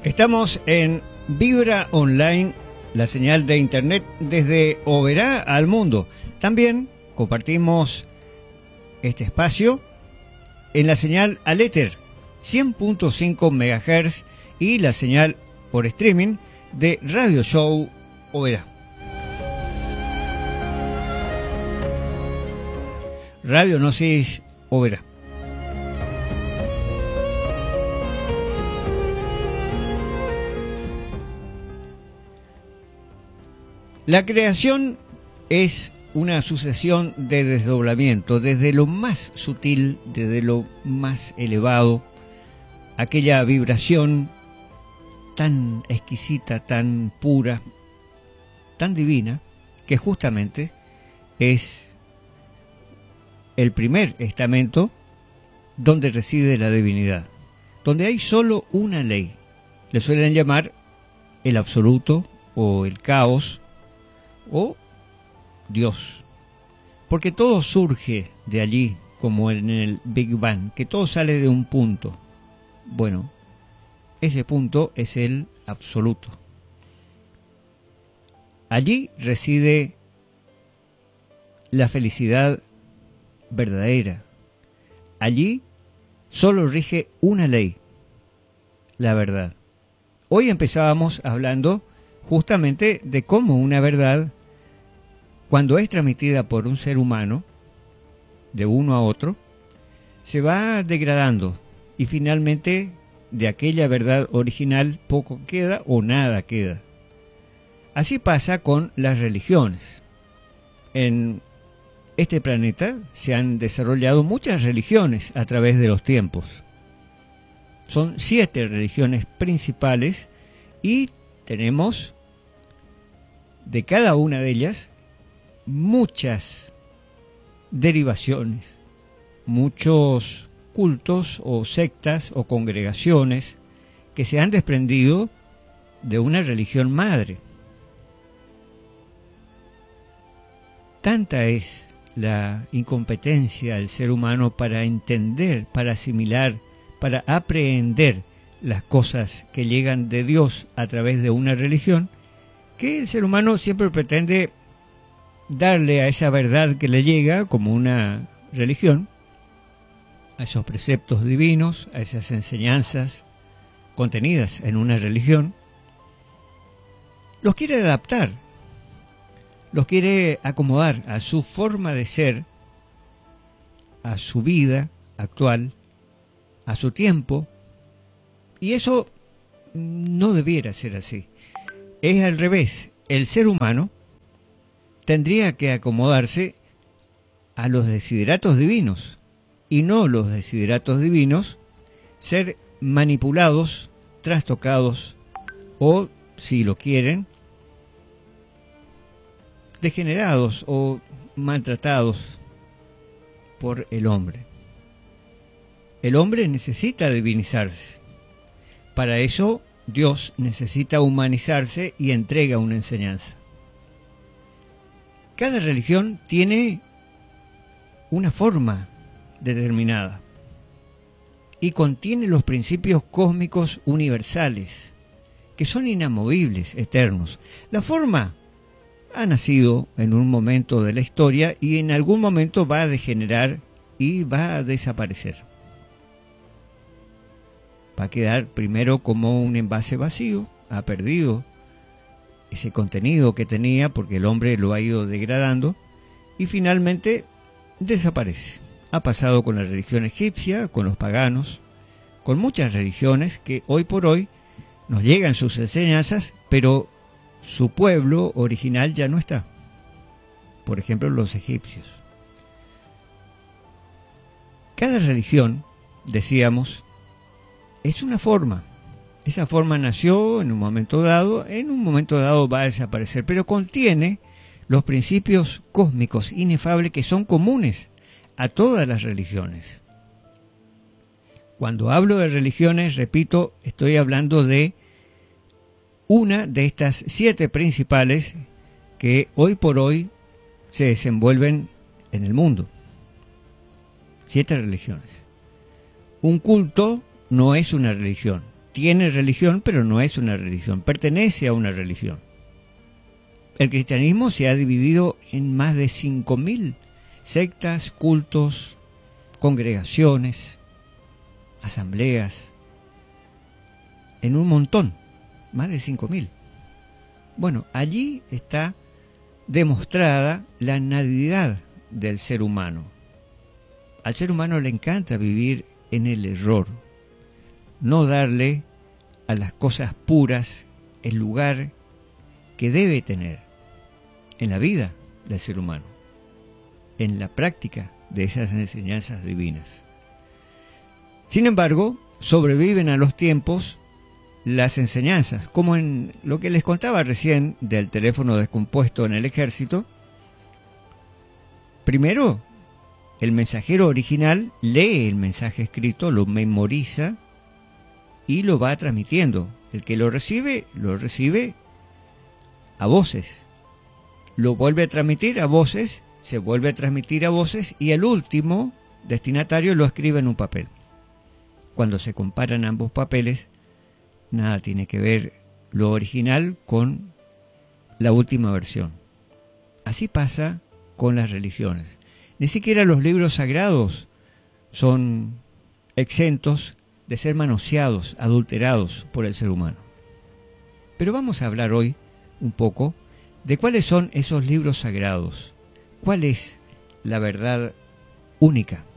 Estamos en Vibra Online, la señal de internet desde Oberá al mundo. También compartimos este espacio en la señal al éter 100.5 MHz y la señal por streaming de Radio Show Oberá. Radio Gnosis Oberá. La creación es una sucesión de desdoblamiento, desde lo más sutil, desde lo más elevado, aquella vibración tan exquisita, tan pura, tan divina, que justamente es el primer estamento donde reside la divinidad, donde hay solo una ley. Le suelen llamar el absoluto o el caos o Dios, porque todo surge de allí, como en el Big Bang, que todo sale de un punto. Bueno, ese punto es el absoluto. Allí reside la felicidad verdadera. Allí solo rige una ley, la verdad. Hoy empezábamos hablando justamente de cómo una verdad, cuando es transmitida por un ser humano, de uno a otro, se va degradando y finalmente de aquella verdad original poco queda o nada queda. Así pasa con las religiones. En este planeta se han desarrollado muchas religiones a través de los tiempos. Son 7 religiones principales y tenemos de cada una de ellas muchas derivaciones, muchos cultos o sectas o congregaciones que se han desprendido de una religión madre. Tanta es la incompetencia del ser humano para entender, para asimilar, para aprehender las cosas que llegan de Dios a través de una religión, que el ser humano siempre pretende darle a esa verdad que le llega como una religión, a esos preceptos divinos, a esas enseñanzas contenidas en una religión, los quiere adaptar, los quiere acomodar a su forma de ser, a su vida actual, a su tiempo, y eso no debiera ser así. Es al revés. El ser humano tendría que acomodarse a los desideratos divinos y no los desideratos divinos ser manipulados, trastocados o, si lo quieren, degenerados o maltratados por el hombre. El hombre necesita divinizarse. Para eso Dios necesita humanizarse y entrega una enseñanza. Cada religión tiene una forma determinada y contiene los principios cósmicos universales, que son inamovibles, eternos. La forma ha nacido en un momento de la historia y en algún momento va a degenerar y va a desaparecer. Va a quedar primero como un envase vacío, ha perdido ese contenido que tenía porque el hombre lo ha ido degradando y finalmente desaparece. Ha pasado con la religión egipcia, con los paganos, con muchas religiones que hoy por hoy nos llegan sus enseñanzas, pero su pueblo original ya no está. Por ejemplo, los egipcios. Cada religión, decíamos, es una forma. Esa forma nació en un momento dado va a desaparecer, pero contiene los principios cósmicos inefables que son comunes a todas las religiones. Cuando hablo de religiones, repito, estoy hablando de una de estas 7 principales que hoy por hoy se desenvuelven en el mundo. 7 religiones. Un culto no es una religión. tiene religión, pero no es una religión, pertenece a una religión. El cristianismo se ha dividido en más de 5.000 sectas, cultos, congregaciones, asambleas, en un montón, más de 5.000. Bueno, allí está demostrada la nadividad del ser humano. Al ser humano le encanta vivir en el error, no darle a las cosas puras el lugar que debe tener en la vida del ser humano, en la práctica de esas enseñanzas divinas. Sin embargo, sobreviven a los tiempos las enseñanzas, como en lo que les contaba recién del teléfono descompuesto en el ejército. Primero, el mensajero original lee el mensaje escrito, lo memoriza y lo va transmitiendo. El que lo recibe a voces. Lo vuelve a transmitir a voces, se vuelve a transmitir a voces y el último destinatario lo escribe en un papel. Cuando se comparan ambos papeles, nada tiene que ver lo original con la última versión. Así pasa con las religiones. Ni siquiera los libros sagrados son exentos de ser manoseados, adulterados por el ser humano. Pero vamos a hablar hoy un poco de cuáles son esos libros sagrados, cuál es la verdad única.